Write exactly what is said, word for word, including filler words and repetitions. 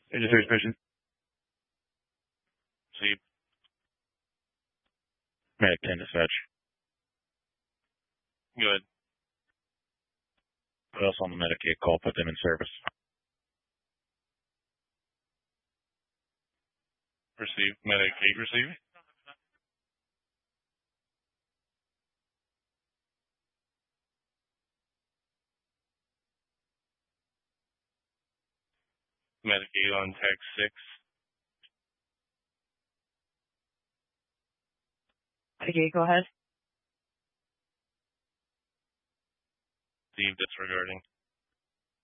Agent three Vision. Receive. Medic ten dispatch. Good. What else on the Medicaid call? Put them in service. Receive. Medicaid receive. Medicaid on tag six. Okay, go ahead. Receive disregarding.